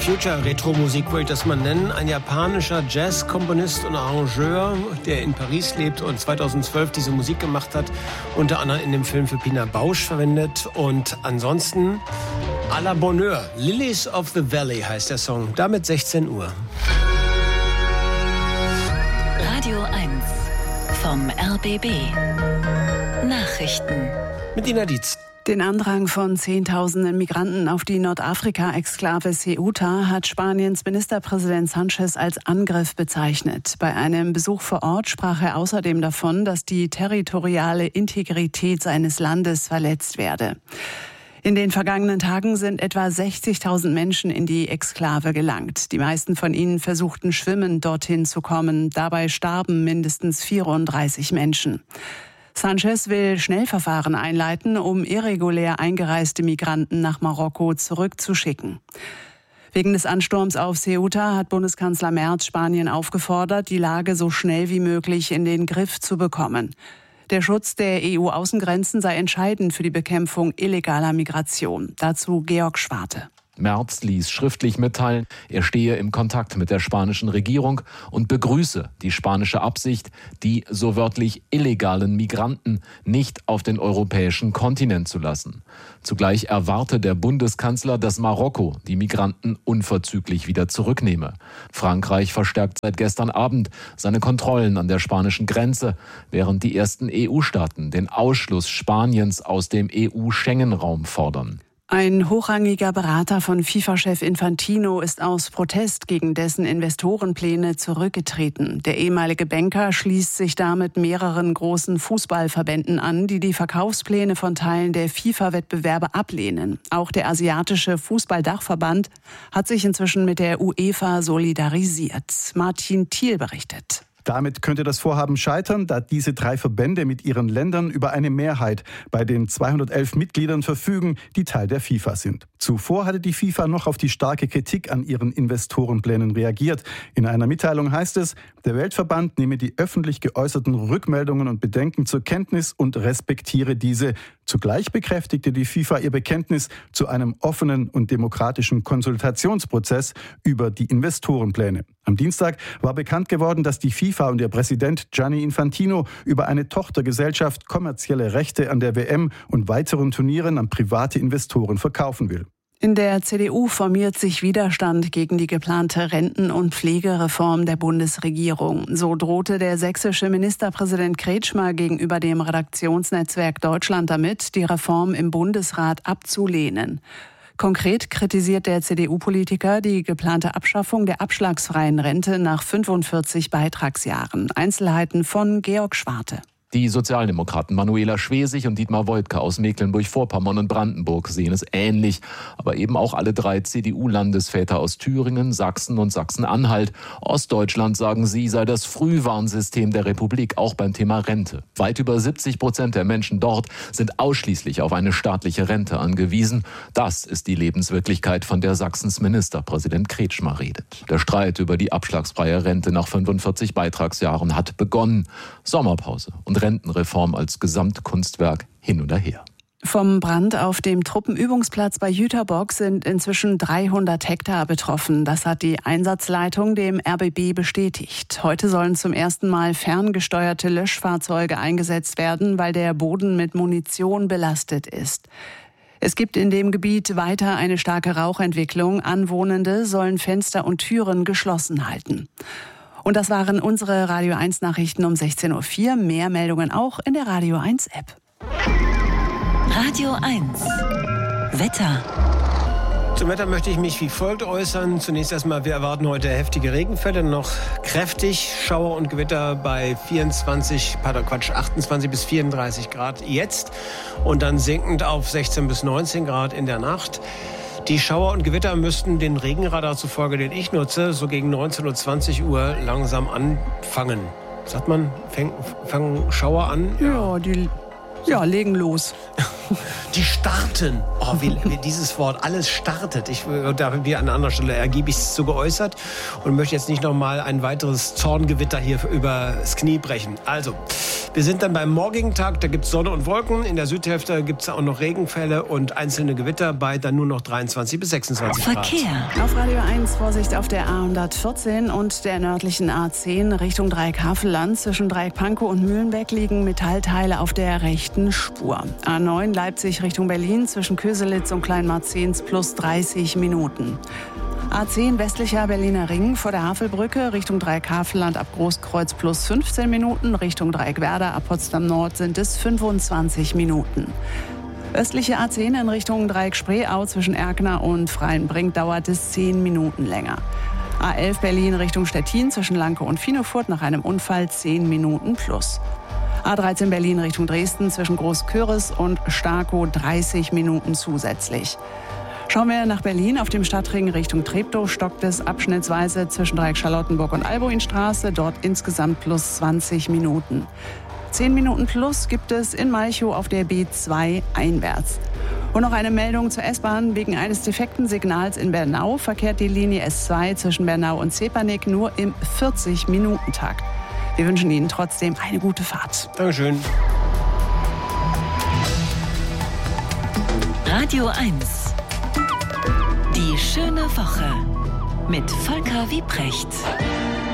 Future-Retro-Musik würde ich das mal nennen. Ein japanischer Jazz-Komponist und Arrangeur, der in Paris lebt und 2012 diese Musik gemacht hat, unter anderem in dem Film für Pina Bausch verwendet. Und ansonsten à la Bonheur. Lilies of the Valley heißt der Song. Damit 16 Uhr. Radio 1 vom RBB. Nachrichten. Mit Ina Dietz. Den Andrang von Zehntausenden Migranten auf die Nordafrika-Exklave Ceuta hat Spaniens Ministerpräsident Sánchez als Angriff bezeichnet. Bei einem Besuch vor Ort sprach er außerdem davon, dass die territoriale Integrität seines Landes verletzt werde. In den vergangenen Tagen sind etwa 60.000 Menschen in die Exklave gelangt. Die meisten von ihnen versuchten schwimmend dorthin zu kommen. Dabei starben mindestens 34 Menschen. Sánchez will Schnellverfahren einleiten, um irregulär eingereiste Migranten nach Marokko zurückzuschicken. Wegen des Ansturms auf Ceuta hat Bundeskanzler Merz Spanien aufgefordert, die Lage so schnell wie möglich in den Griff zu bekommen. Der Schutz der EU-Außengrenzen sei entscheidend für die Bekämpfung illegaler Migration. Dazu Georg Schwarte. Merz ließ schriftlich mitteilen, er stehe im Kontakt mit der spanischen Regierung und begrüße die spanische Absicht, die so wörtlich illegalen Migranten nicht auf den europäischen Kontinent zu lassen. Zugleich erwarte der Bundeskanzler, dass Marokko die Migranten unverzüglich wieder zurücknehme. Frankreich verstärkt seit gestern Abend seine Kontrollen an der spanischen Grenze, während die ersten EU-Staaten den Ausschluss Spaniens aus dem EU-Schengen-Raum fordern. Ein hochrangiger Berater von FIFA-Chef Infantino ist aus Protest gegen dessen Investorenpläne zurückgetreten. Der ehemalige Banker schließt sich damit mehreren großen Fußballverbänden an, die die Verkaufspläne von Teilen der FIFA-Wettbewerbe ablehnen. Auch der asiatische Fußballdachverband hat sich inzwischen mit der UEFA solidarisiert. Martin Thiel berichtet. Damit könnte das Vorhaben scheitern, da diese 3 Verbände mit ihren Ländern über eine Mehrheit bei den 211 Mitgliedern verfügen, die Teil der FIFA sind. Zuvor hatte die FIFA noch auf die starke Kritik an ihren Investorenplänen reagiert. In einer Mitteilung heißt es, der Weltverband nehme die öffentlich geäußerten Rückmeldungen und Bedenken zur Kenntnis und respektiere diese. Zugleich bekräftigte die FIFA ihr Bekenntnis zu einem offenen und demokratischen Konsultationsprozess über die Investorenpläne. Am Dienstag war bekannt geworden, dass die FIFA und ihr Präsident Gianni Infantino über eine Tochtergesellschaft kommerzielle Rechte an der WM und weiteren Turnieren an private Investoren verkaufen will. In der CDU formiert sich Widerstand gegen die geplante Renten- und Pflegereform der Bundesregierung. So drohte der sächsische Ministerpräsident Kretschmer gegenüber dem Redaktionsnetzwerk Deutschland damit, die Reform im Bundesrat abzulehnen. Konkret kritisiert der CDU-Politiker die geplante Abschaffung der abschlagsfreien Rente nach 45 Beitragsjahren. Einzelheiten von Georg Schwarte. Die Sozialdemokraten Manuela Schwesig und Dietmar Woidke aus Mecklenburg-Vorpommern und Brandenburg sehen es ähnlich. Aber eben auch alle 3 CDU-Landesväter aus Thüringen, Sachsen und Sachsen-Anhalt. Ostdeutschland, sagen sie, sei das Frühwarnsystem der Republik, auch beim Thema Rente. Weit über 70% der Menschen dort sind ausschließlich auf eine staatliche Rente angewiesen. Das ist die Lebenswirklichkeit, von der Sachsens Ministerpräsident Kretschmer redet. Der Streit über die abschlagsfreie Rente nach 45 Beitragsjahren hat begonnen. Sommerpause und Rentenreform als Gesamtkunstwerk hin oder her. Vom Brand auf dem Truppenübungsplatz bei Jüterbock sind inzwischen 300 Hektar betroffen. Das hat die Einsatzleitung dem RBB bestätigt. Heute sollen zum ersten Mal ferngesteuerte Löschfahrzeuge eingesetzt werden, weil der Boden mit Munition belastet ist. Es gibt in dem Gebiet weiter eine starke Rauchentwicklung. Anwohnende sollen Fenster und Türen geschlossen halten. Und das waren unsere Radio 1 Nachrichten um 16.04 Uhr. Mehr Meldungen auch in der Radio 1 App. Radio 1 Wetter. Zum Wetter möchte ich mich wie folgt äußern. Zunächst erstmal, wir erwarten heute heftige Regenfälle, noch kräftig Schauer und Gewitter bei 28 bis 34 Grad jetzt und dann sinkend auf 16 bis 19 Grad in der Nacht. Die Schauer und Gewitter müssten den Regenradar zufolge, den ich nutze, so gegen 19:20 Uhr langsam anfangen. Sagt man, fangen Schauer an? Ja, legen los. Die starten. Oh, wie dieses Wort, alles startet. Da haben wir an anderer Stelle ergiebigst zu geäußert und möchte jetzt nicht nochmal ein weiteres Zorngewitter hier übers Knie brechen. Also, Wir sind dann beim morgigen Tag, da gibt es Sonne und Wolken. In der Südhälfte gibt es auch noch Regenfälle und einzelne Gewitter bei dann nur noch 23 bis 26 Grad. Verkehr. Auf Radio 1 Vorsicht auf der A114 und der nördlichen A10 Richtung Dreieck Havelland. Zwischen Dreieck Pankow und Mühlenbeck liegen Metallteile auf der rechten Spur. A9 Leipzig Richtung Berlin zwischen Köselitz und Kleinmarzens plus 30 Minuten. A10 westlicher Berliner Ring vor der Havelbrücke Richtung Dreieck Havelland ab Großkreuz plus 15 Minuten. Richtung Dreieck Werder ab Potsdam Nord sind es 25 Minuten. Östliche A10 in Richtung Dreieck Spreeau zwischen Erkner und Freienbrink dauert es 10 Minuten länger. A11 Berlin Richtung Stettin zwischen Lanke und Finofurt nach einem Unfall 10 Minuten plus. A13 Berlin Richtung Dresden zwischen Großköris und Starkow 30 Minuten zusätzlich. Schauen wir nach Berlin. Auf dem Stadtring Richtung Treptow stockt es abschnittsweise zwischen Dreieck Charlottenburg und Albuinstraße. Dort insgesamt plus 20 Minuten. 10 Minuten plus gibt es in Malchow auf der B2 einwärts. Und noch eine Meldung zur S-Bahn. Wegen eines defekten Signals in Bernau verkehrt die Linie S2 zwischen Bernau und Zepernick nur im 40-Minuten-Takt. Wir wünschen Ihnen trotzdem eine gute Fahrt. Dankeschön. Radio 1. Die schöne Woche mit Volker Wiebrecht.